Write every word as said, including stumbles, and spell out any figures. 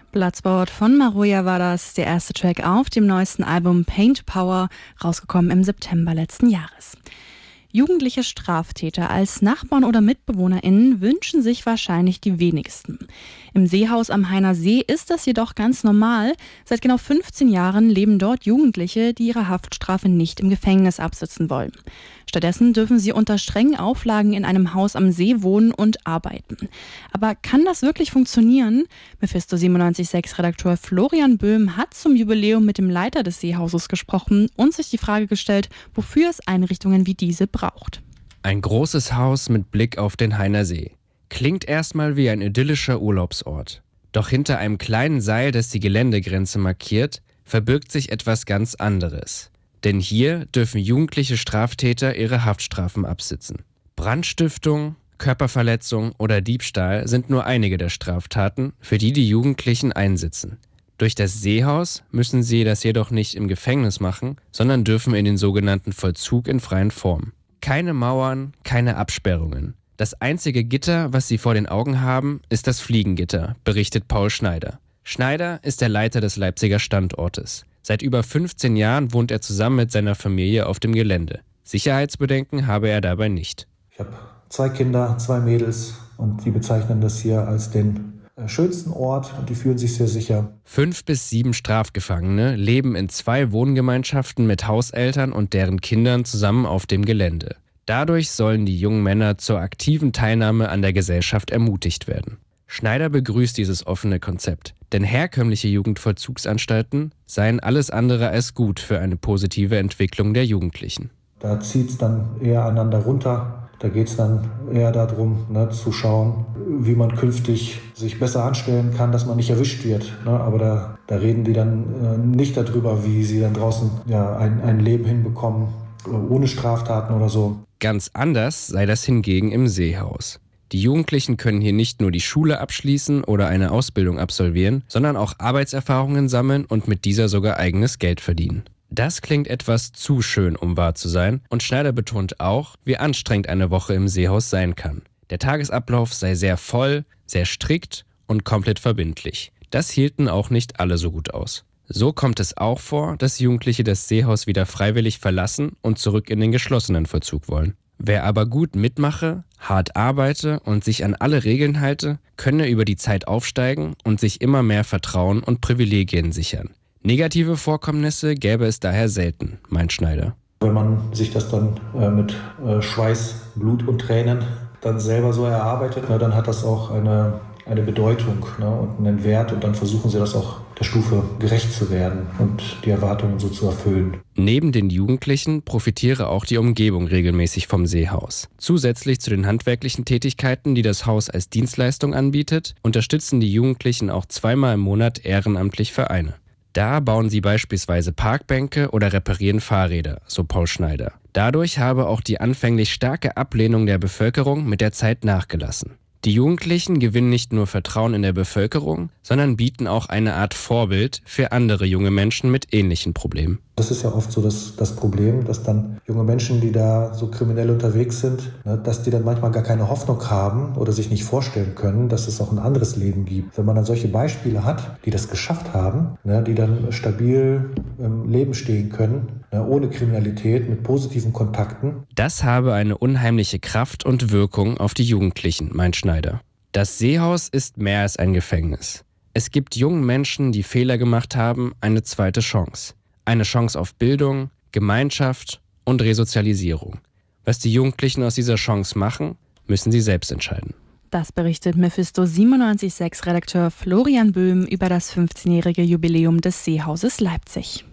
Bloodsport von Maroja war das, der erste Track auf dem neuesten Album Paint Power, rausgekommen im September letzten Jahres. Jugendliche Straftäter als Nachbarn oder MitbewohnerInnen wünschen sich wahrscheinlich die wenigsten. Im Seehaus am Heiner See ist das jedoch ganz normal. Seit genau fünfzehn Jahren leben dort Jugendliche, die ihre Haftstrafe nicht im Gefängnis absitzen wollen. Stattdessen dürfen sie unter strengen Auflagen in einem Haus am See wohnen und arbeiten. Aber kann das wirklich funktionieren? Mephisto siebenundneunzig Komma sechs Redakteur Florian Böhm hat zum Jubiläum mit dem Leiter des Seehauses gesprochen und sich die Frage gestellt, wofür es Einrichtungen wie diese braucht. Ein großes Haus mit Blick auf den Heiner See. Klingt erstmal wie ein idyllischer Urlaubsort. Doch hinter einem kleinen Seil, das die Geländegrenze markiert, verbirgt sich etwas ganz anderes. Denn hier dürfen jugendliche Straftäter ihre Haftstrafen absitzen. Brandstiftung, Körperverletzung oder Diebstahl sind nur einige der Straftaten, für die die Jugendlichen einsitzen. Durch das Seehaus müssen sie das jedoch nicht im Gefängnis machen, sondern dürfen in den sogenannten Vollzug in freien Form. Keine Mauern, keine Absperrungen. Das einzige Gitter, was sie vor den Augen haben, ist das Fliegengitter, berichtet Paul Schneider. Schneider ist der Leiter des Leipziger Standortes. Seit über fünfzehn Jahren wohnt er zusammen mit seiner Familie auf dem Gelände. Sicherheitsbedenken habe er dabei nicht. Ich habe zwei Kinder, zwei Mädels und die bezeichnen das hier als den schönsten Ort und die fühlen sich sehr sicher. Fünf bis sieben Strafgefangene leben in zwei Wohngemeinschaften mit Hauseltern und deren Kindern zusammen auf dem Gelände. Dadurch sollen die jungen Männer zur aktiven Teilnahme an der Gesellschaft ermutigt werden. Schneider begrüßt dieses offene Konzept, denn herkömmliche Jugendvollzugsanstalten seien alles andere als gut für eine positive Entwicklung der Jugendlichen. Da zieht es dann eher einander runter. Da geht es dann eher darum, ne, zu schauen, wie man künftig sich besser anstellen kann, dass man nicht erwischt wird. Ne? Aber da, da reden die dann äh, nicht darüber, wie sie dann draußen ja, ein, ein Leben hinbekommen, ohne Straftaten oder so. Ganz anders sei das hingegen im Seehaus. Die Jugendlichen können hier nicht nur die Schule abschließen oder eine Ausbildung absolvieren, sondern auch Arbeitserfahrungen sammeln und mit dieser sogar eigenes Geld verdienen. Das klingt etwas zu schön, um wahr zu sein, und Schneider betont auch, wie anstrengend eine Woche im Seehaus sein kann. Der Tagesablauf sei sehr voll, sehr strikt und komplett verbindlich. Das hielten auch nicht alle so gut aus. So kommt es auch vor, dass Jugendliche das Seehaus wieder freiwillig verlassen und zurück in den geschlossenen Vollzug wollen. Wer aber gut mitmache, hart arbeite und sich an alle Regeln halte, könne über die Zeit aufsteigen und sich immer mehr Vertrauen und Privilegien sichern. Negative Vorkommnisse gäbe es daher selten, meint Schneider. Wenn man sich das dann äh, mit äh, Schweiß, Blut und Tränen dann selber so erarbeitet, na, dann hat das auch eine, eine Bedeutung, ne, und einen Wert, und dann versuchen sie das auch der Stufe gerecht zu werden und die Erwartungen so zu erfüllen. Neben den Jugendlichen profitiere auch die Umgebung regelmäßig vom Seehaus. Zusätzlich zu den handwerklichen Tätigkeiten, die das Haus als Dienstleistung anbietet, unterstützen die Jugendlichen auch zweimal im Monat ehrenamtlich Vereine. Da bauen sie beispielsweise Parkbänke oder reparieren Fahrräder, so Paul Schneider. Dadurch habe auch die anfänglich starke Ablehnung der Bevölkerung mit der Zeit nachgelassen. Die Jugendlichen gewinnen nicht nur Vertrauen in der Bevölkerung, sondern bieten auch eine Art Vorbild für andere junge Menschen mit ähnlichen Problemen. Das ist ja oft so das, das Problem, dass dann junge Menschen, die da so kriminell unterwegs sind, ne, dass die dann manchmal gar keine Hoffnung haben oder sich nicht vorstellen können, dass es auch ein anderes Leben gibt. Wenn man dann solche Beispiele hat, die das geschafft haben, ne, die dann stabil im Leben stehen können, ne, ohne Kriminalität, mit positiven Kontakten. Das habe eine unheimliche Kraft und Wirkung auf die Jugendlichen, meint Schneider. Das Seehaus ist mehr als ein Gefängnis. Es gibt jungen Menschen, die Fehler gemacht haben, eine zweite Chance. Eine Chance auf Bildung, Gemeinschaft und Resozialisierung. Was die Jugendlichen aus dieser Chance machen, müssen sie selbst entscheiden. Das berichtet Mephisto siebenundneunzig Komma sechs Redakteur Florian Böhm über das fünfzehnjährige Jubiläum des Seehauses Leipzig.